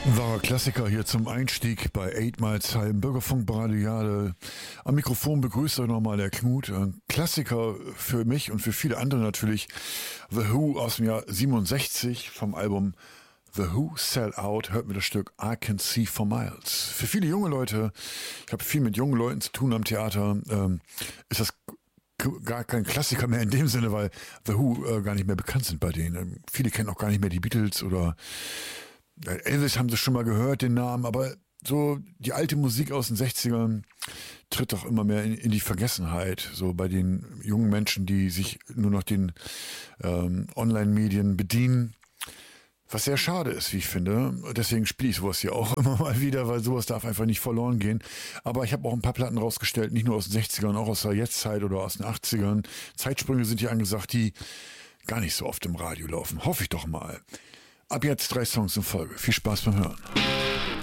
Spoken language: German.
Wahrer Klassiker hier zum Einstieg bei 8 Miles High im Bürgerfunk Bradiade. Am Mikrofon begrüßt euch nochmal der Knut. Ein Klassiker für mich und für viele andere natürlich. The Who aus dem Jahr 67 vom Album The Who Sell Out hört mir das Stück I Can See for Miles. Für viele junge Leute, ich habe viel mit jungen Leuten zu tun am Theater, ist das gar kein Klassiker mehr in dem Sinne, weil The Who gar nicht mehr bekannt sind bei denen. Viele kennen auch gar nicht mehr die Beatles oder Elvis haben sie schon mal gehört, den Namen, aber so die alte Musik aus den 60ern tritt doch immer mehr in die Vergessenheit. So bei den jungen Menschen, die sich nur noch den Online-Medien bedienen. Was sehr schade ist, wie ich finde. Deswegen spiele ich sowas hier auch immer mal wieder, weil sowas darf einfach nicht verloren gehen. Aber ich habe auch ein paar Platten rausgestellt, nicht nur aus den 60ern, auch aus der Jetztzeit oder aus den 80ern. Zeitsprünge sind hier angesagt, die gar nicht so oft im Radio laufen. Hoffe ich doch mal. Ab jetzt 3 Songs in Folge. Viel Spaß beim Hören.